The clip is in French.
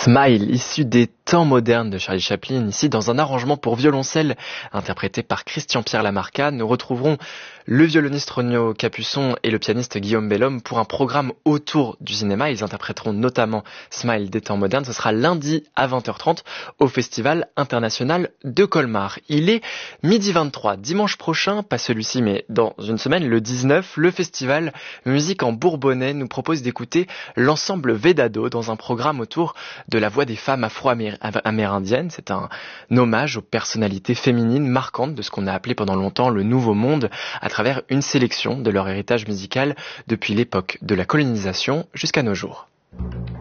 Smile, issu des temps modernes de Charlie Chaplin, ici dans un arrangement pour violoncelle interprété par Christian-Pierre Lamarca. Nous retrouverons le violoniste Ronio Capuçon et le pianiste Guillaume Bellhomme pour un programme autour du cinéma. Ils interpréteront notamment Smile des temps modernes. Ce sera lundi à 20h30 au Festival international de Colmar. Il est midi 23, dimanche prochain, pas celui-ci mais dans une semaine, le 19, le festival Musique en Bourbonnais nous propose d'écouter l'ensemble Vedado dans un programme autour de la voix des femmes afro-amérindiennes. C'est un hommage aux personnalités féminines marquantes de ce qu'on a appelé pendant longtemps le Nouveau Monde, à travers une sélection de leur héritage musical depuis l'époque de la colonisation jusqu'à nos jours.